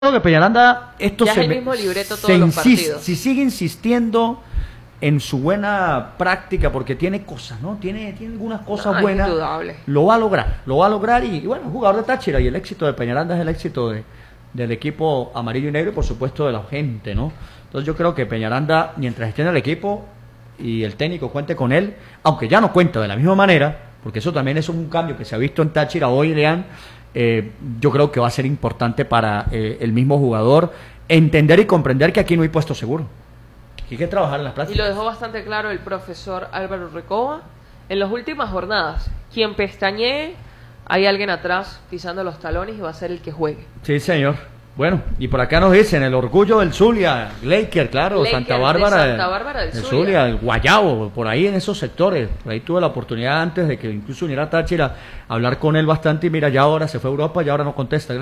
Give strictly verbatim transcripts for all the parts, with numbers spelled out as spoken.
que Peñaranda esto ya se, es el mismo libreto se todos los insiste, partidos. si sigue insistiendo en su buena práctica, porque tiene cosas, ¿no? Tiene, tiene algunas cosas No, buenas. indudable. Lo va a lograr, lo va a lograr y, y bueno, jugador de Táchira y el éxito de Peñaranda es el éxito de, del equipo amarillo y negro y por supuesto de la gente, ¿no? Entonces yo creo que Peñaranda, mientras esté en el equipo y el técnico cuente con él, aunque ya no cuenta de la misma manera, porque eso también es un cambio que se ha visto en Táchira hoy, Leán, eh, yo creo que va a ser importante para eh, el mismo jugador entender y comprender que aquí no hay puesto seguro. Hay que trabajar en las Y prácticas. lo dejó bastante claro el profesor Álvaro Recoba en las últimas jornadas. Quien pestañee, hay alguien atrás pisando los talones y va a ser el que juegue. Sí, señor. Bueno, y por acá nos dicen el orgullo del Zulia, Laker, claro, Laker Santa de Bárbara, Santa Bárbara del del Zulia. Zulia, el Guayabo, por ahí en esos sectores. Por ahí tuve la oportunidad antes de que incluso viniera a Táchira a hablar con él bastante y mira, ya ahora se fue a Europa y ahora no contesta.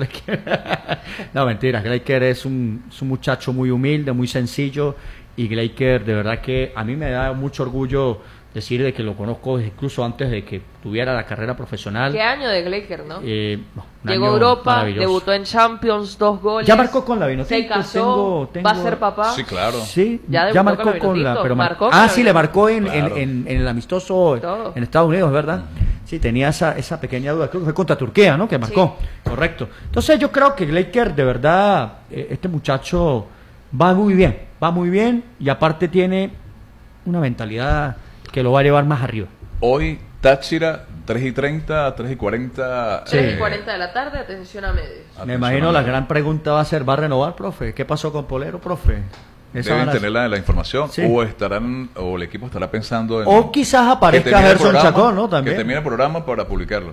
No, mentira, Laker es un, es un muchacho muy humilde, muy sencillo y Laker de verdad que a mí me da mucho orgullo decir de que lo conozco incluso antes de que tuviera la carrera profesional. ¿Qué año de Glaker, no? Eh, no, un Llegó a año Europa, maravilloso. debutó en Champions, dos goles. Ya marcó con la Vinotinto. Se casó, tengo, tengo... va a ser papá. Sí, claro. Sí, Ya ya, debutó marcó con la con la... Vinotinto, Pero mar- marcó con ah, la sí, le marcó en, Claro. en, en, en el amistoso Todo. en Estados Unidos, ¿verdad? Sí, tenía esa, esa pequeña duda. Creo que fue contra Turquía, ¿no? Que marcó. Correcto. Entonces yo creo que Laker, de verdad, eh, este muchacho va muy bien. Va muy bien y aparte tiene una mentalidad que lo va a llevar más arriba. Hoy Táchira, tres y treinta, tres y cuarenta. Sí. tres y cuarenta de la tarde, atención a medios. Me imagino la gran pregunta va a ser, ¿va a renovar, profe? ¿Qué pasó con Polero, profe? Esa Deben van a- tener la, la información, Sí. o estarán, o el equipo estará pensando en O quizás que aparezca termine el Gerson programa, Chacón, ¿no? También. Que termine el programa para publicarlo.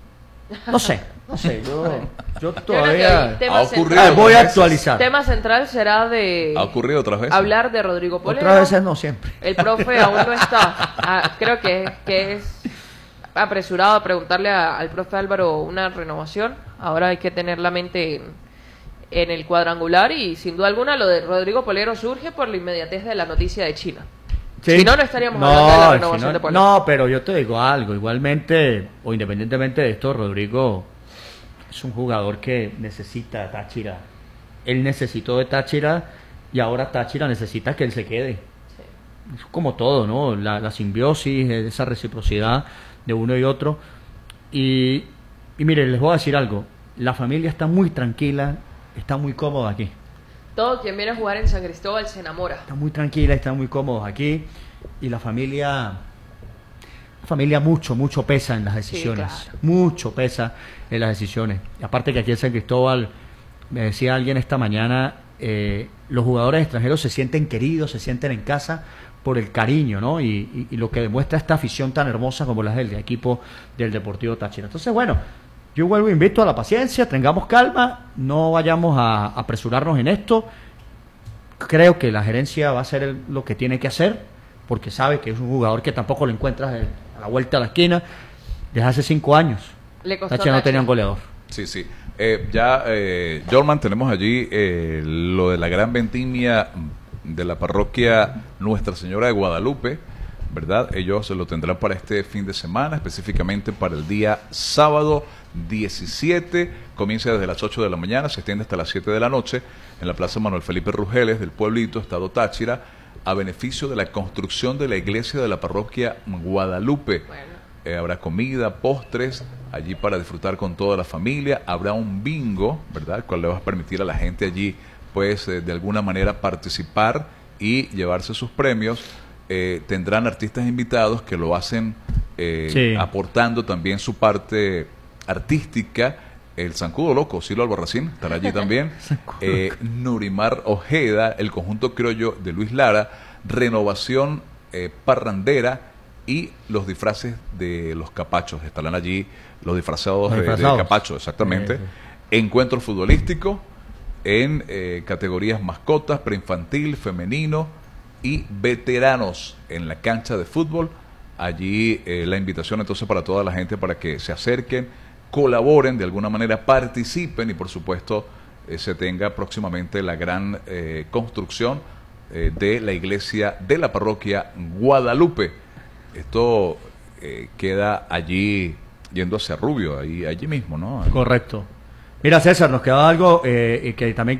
No sé, no sé, yo, yo Yo creo que todavía el tema Ha ocurrido central- Ah, voy a otras veces. actualizar. tema central será de Ha ocurrido otras veces. hablar de Rodrigo Polero. Otras veces no, siempre. El profe aún no está. Ah, creo que, que es apresurado a preguntarle a- al profe Álvaro una renovación. Ahora hay que tener la mente en, en el cuadrangular y sin duda alguna lo de Rodrigo Polero surge por la inmediatez de la noticia de China. Sí. Si no, no estaríamos hablando de la si renovación no, de Polero. no, pero yo te digo algo, igualmente, o independientemente de esto, Rodrigo es un jugador que necesita Táchira. Él necesitó de Táchira y ahora Táchira necesita que él se quede. Es como todo, ¿no? La, la simbiosis, esa reciprocidad de uno y otro. Y, y mire, les voy a decir algo. La familia está muy tranquila, está muy cómoda aquí. Todo quien viene a jugar en San Cristóbal se enamora. Está muy tranquila, está muy cómodos aquí. Y la familia, la familia mucho, mucho pesa en las decisiones. Sí, claro. Mucho pesa en las decisiones. Y aparte que aquí en San Cristóbal, me decía alguien esta mañana, eh, los jugadores extranjeros se sienten queridos, se sienten en casa por el cariño, ¿no? Y, y, y lo que demuestra esta afición tan hermosa como la del equipo del Deportivo Táchira. Entonces, bueno, yo vuelvo e invito a la paciencia, tengamos calma, no vayamos a apresurarnos en esto. Creo que la gerencia va a hacer el- lo que tiene que hacer, porque sabe que es un jugador que tampoco lo encuentras de- a la vuelta de la esquina. Desde hace cinco años, Le costó Táchira no Táchira. tenía un goleador. Sí, sí. Eh, ya, eh, Jorman, tenemos allí eh, lo de la gran vendimia de la parroquia Nuestra Señora de Guadalupe, ¿verdad? Ellos lo tendrán para este fin de semana, específicamente para el día sábado diecisiete, comienza desde las ocho de la mañana, se extiende hasta las siete de la noche, en la Plaza Manuel Felipe Rugeles del pueblito, Estado Táchira, a beneficio de la construcción de la iglesia de la parroquia Guadalupe. Bueno. Eh, habrá comida, postres, allí para disfrutar con toda la familia. Habrá un bingo, ¿verdad? El cual le va a permitir a la gente allí, pues, eh, de alguna manera participar y llevarse sus premios. Eh, tendrán artistas invitados que lo hacen eh, Sí. aportando también su parte artística. El Zancudo Loco, Silo Albarracín, estará allí también. eh, Nurimar Ojeda, el conjunto criollo de Luis Lara, Renovación eh, Parrandera y los disfraces de los capachos. Estarán allí los disfrazados, Los de- disfrazados. de, capacho, exactamente. Sí, Encuentro futbolístico en eh, categorías mascotas, preinfantil, femenino y veteranos en la cancha de fútbol. Allí eh, la invitación entonces para toda la gente para que se acerquen, colaboren de alguna manera, participen y por supuesto eh, se tenga próximamente la gran eh, construcción eh, de la iglesia de la parroquia Guadalupe. Esto eh, queda allí yendo hacia Rubio, ahí, allí mismo, ¿no? Correcto. Mira, César, nos queda algo eh, y que también